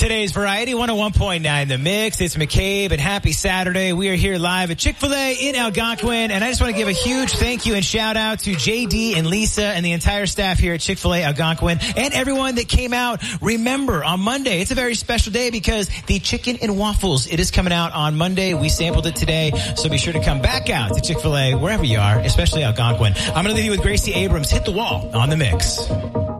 Today's Variety 101.9 The Mix. It's McCabe and happy Saturday. We are here live at Chick-fil-A in Algonquin. And I just want to give a huge thank you and shout out to JD and Lisa and the entire staff here at Chick-fil-A Algonquin and everyone that came out. Remember, on Monday, it's a very special day because the chicken and waffles, it is coming out on Monday. We sampled it today. So be sure to come back out to Chick-fil-A wherever you are, especially Algonquin. I'm going to leave you with Gracie Abrams. Hit the Wall on The Mix.